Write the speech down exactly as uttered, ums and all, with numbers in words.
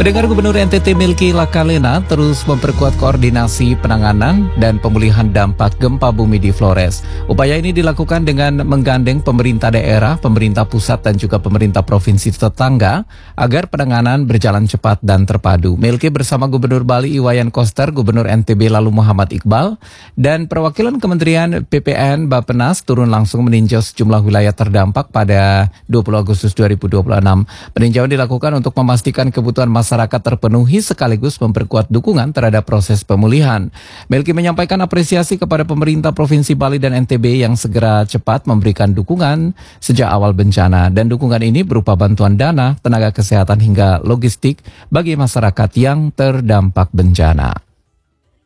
Pendengar, Gubernur N T T Milky Lakalena terus memperkuat koordinasi penanganan dan pemulihan dampak gempa bumi di Flores. Upaya ini dilakukan dengan menggandeng pemerintah daerah, pemerintah pusat dan juga pemerintah provinsi tetangga agar penanganan berjalan cepat dan terpadu. Milky bersama Gubernur Bali Iwayan Koster, Gubernur N T B lalu Muhammad Iqbal, dan perwakilan Kementerian P P N Bappenas turun langsung meninjau sejumlah wilayah terdampak pada dua puluh Agustus dua ribu dua puluh enam. Peninjauan dilakukan untuk memastikan kebutuhan masyarakat terpenuhi sekaligus memperkuat dukungan terhadap proses pemulihan. Milky menyampaikan apresiasi kepada pemerintah Provinsi Bali dan N T B yang segera cepat memberikan dukungan sejak awal bencana, dan dukungan ini berupa bantuan dana, tenaga kesehatan hingga logistik bagi masyarakat yang terdampak bencana.